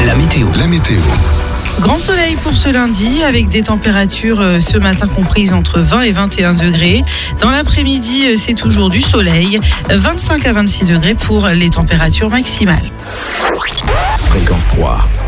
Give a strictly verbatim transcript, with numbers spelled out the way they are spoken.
La météo. La météo. Grand soleil pour ce lundi avec des températures euh, ce matin comprises entre vingt et vingt et un degrés. Dans l'après-midi, euh, c'est toujours du soleil. vingt-cinq à vingt-six degrés pour les températures maximales. Fréquence trois.